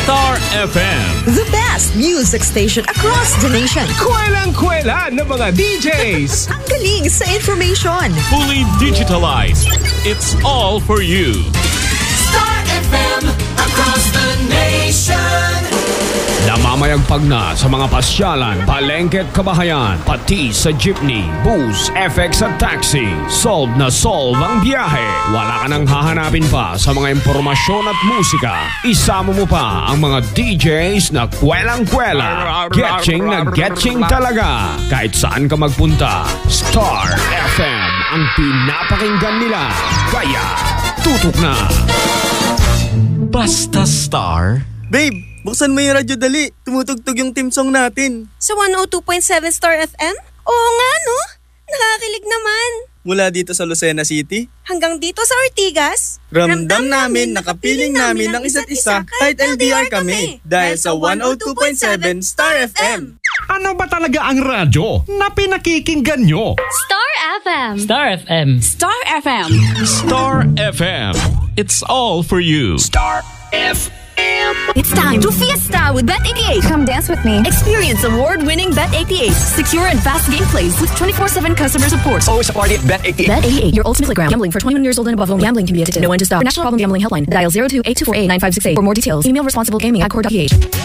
Star FM. The best music station across the nation. Kwelang-kwela ng mga DJs. Ang galing sa information. Fully digitalized. It's all for you. Star FM across the nation. Namamayagpag na sa mga pasyalan, palengke at kabahayan, pati sa jeepney, bus, FX at taxi. Solve na solve ang biyahe. Wala ka nang hahanapin pa sa mga impormasyon at musika. Isama mo pa ang mga DJs na kwelang-kwela. Getching na getching talaga. Kahit saan ka magpunta, Star FM ang pinapakinggan nila. Kaya, tutok na. Basta Star. Babe, buksan mo yung radyo dali. Tumutugtog yung team song natin. Sa 102.7 Star FM? Oo nga, no? Nakakilig naman. Mula dito sa Lucena City, hanggang dito sa Ortigas, ramdam namin, nakapiling namin ang isa't isa kahit LDR kami. Dahil sa 102.7 Star FM. Ano ba talaga ang radyo na pinakikinggan nyo? Star FM. Star FM. Star FM. Star FM. It's all for you. Star FM. It's time to fiesta with Bet88. Come dance with me. Experience award-winning Bet88. Secure and fast gameplays with 24/7 customer support. Always a party at Bet88. Bet88, your ultimate playground. Gambling for 21 years old and above only. Gambling can be addictive. Know when to stop. For National Problem Gambling Helpline. Dial 02-824-8568 for more details. Email responsiblegaming@core.ph.